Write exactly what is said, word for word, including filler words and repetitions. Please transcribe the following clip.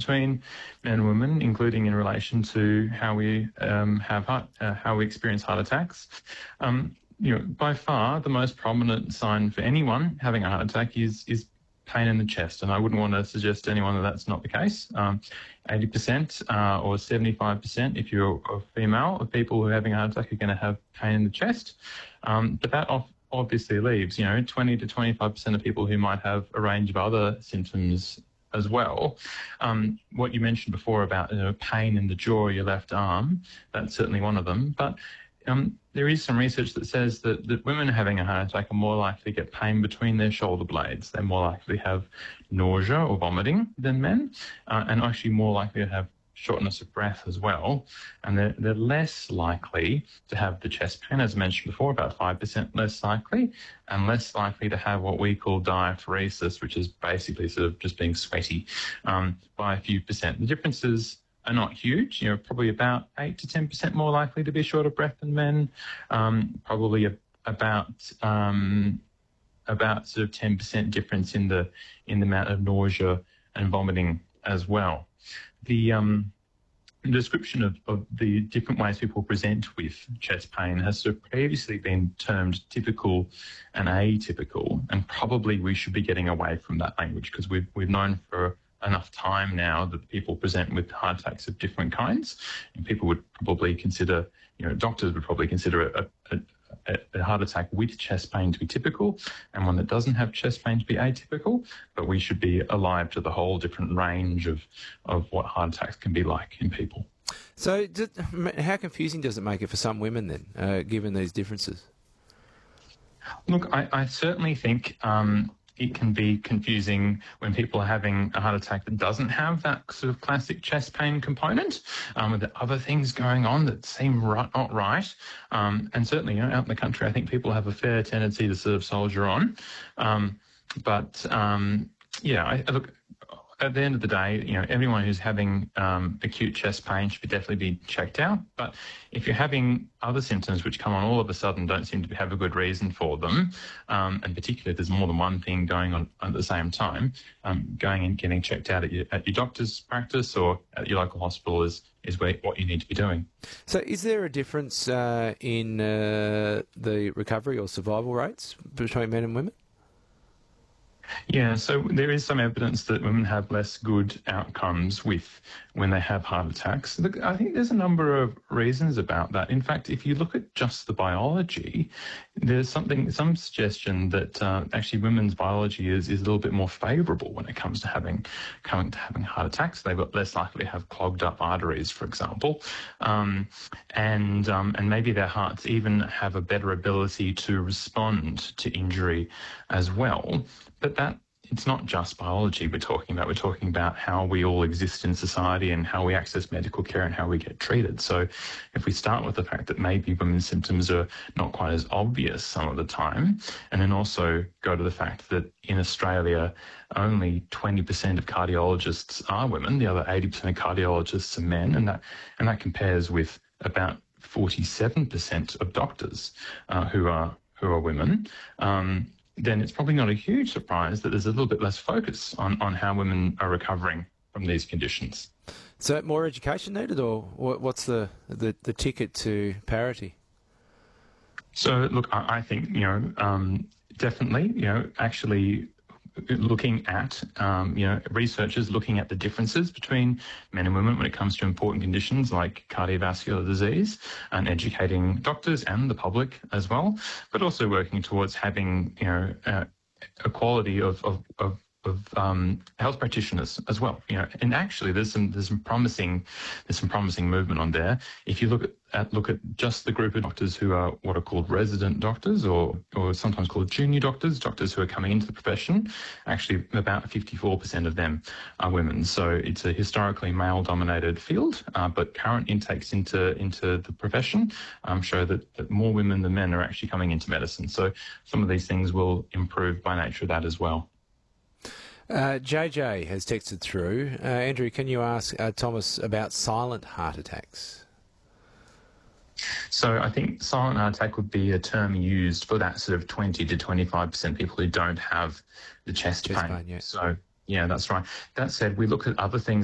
between men and women, including in relation to how we um, have heart, uh, how we experience heart attacks. Um, you know, by far the most prominent sign for anyone having a heart attack is is pain in the chest, and I wouldn't want to suggest to anyone that that's not the case. Um, eighty percent uh, or seventy-five percent, if you're a female, of people who are having a heart attack are going to have pain in the chest. Um, but that off, obviously leaves, you know, twenty to twenty-five percent of people who might have a range of other symptoms as well. Um, what you mentioned before about, you know, pain in the jaw or your left arm, that's certainly one of them. But Um, there is some research that says that, that women having a heart attack are more likely to get pain between their shoulder blades. They're more likely to have nausea or vomiting than men, uh, and actually more likely to have shortness of breath as well. And they're, they're less likely to have the chest pain, as I mentioned before, about five percent less likely, and less likely to have what we call diaphoresis, which is basically sort of just being sweaty, um, by a few percent. The differences are not huge, you know, probably about eight to ten percent more likely to be short of breath than men, um, probably a, about um, about sort of ten percent difference in the in the amount of nausea and vomiting as well. The um, description of, of the different ways people present with chest pain has sort of previously been termed typical and atypical, and probably we should be getting away from that language because we've we've known for enough time now that people present with heart attacks of different kinds, and people would probably consider, you know, doctors would probably consider a, a, a, a heart attack with chest pain to be typical and one that doesn't have chest pain to be atypical, but we should be alive to the whole different range of, of what heart attacks can be like in people. So did, how confusing does it make it for some women then, uh, given these differences? Look, I, I certainly think um, it can be confusing when people are having a heart attack that doesn't have that sort of classic chest pain component, um, with the other things going on that seem right, not right. Um, and certainly, you know, out in the country, I think people have a fair tendency to sort of soldier on. Um, but, um, yeah, I, I look, at the end of the day, you know, everyone who's having um, acute chest pain should definitely be checked out. But if you're having other symptoms which come on all of a sudden, don't seem to have a good reason for them, um, and particularly if there's more than one thing going on at the same time, um, going and getting checked out at your, at your doctor's practice or at your local hospital is is where, what you need to be doing. So is there a difference uh, in uh, the recovery or survival rates between men and women? Yeah, so there is some evidence that women have less good outcomes with when they have heart attacks. Look, I think there's a number of reasons about that. In fact, if you look at just the biology, there's something, some suggestion that uh, actually women's biology is, is a little bit more favourable when it comes to having coming to having heart attacks. They've got less likely to have clogged up arteries, for example, um, and um, and maybe their hearts even have a better ability to respond to injury as well. But that it's not just biology we're talking about. We're talking about how we all exist in society and how we access medical care and how we get treated. So if we start with the fact that maybe women's symptoms are not quite as obvious some of the time, and then also go to the fact that in Australia, only twenty percent of cardiologists are women, the other eighty percent of cardiologists are men, and that, and that compares with about forty-seven percent of doctors uh, who are who are women. Um, then it's probably not a huge surprise that there's a little bit less focus on, on how women are recovering from these conditions. So more education needed, or what's the, the, the ticket to parity? So, look, I, I think, you know, um, definitely, you know, actually looking at, um, you know, researchers looking at the differences between men and women when it comes to important conditions like cardiovascular disease, and educating doctors and the public as well, but also working towards having, you know, uh, equality of, of, of of um, health practitioners as well, you know, and actually there's some there's some promising there's some promising movement on there. If you look at, at look at just the group of doctors who are what are called resident doctors, or or sometimes called junior doctors, doctors who are coming into the profession, actually about fifty-four percent of them are women. So it's a historically male-dominated field, uh, but current intakes into into the profession um, show that, that more women than men are actually coming into medicine. So some of these things will improve by nature of that as well. Uh, J J has texted through. Uh, Andrew, can you ask uh, Thomas about silent heart attacks? So I think silent heart attack would be a term used for that sort of twenty to twenty-five percent people who don't have the chest, chest pain. pain yeah. So, yeah, that's right. That said, we look at other things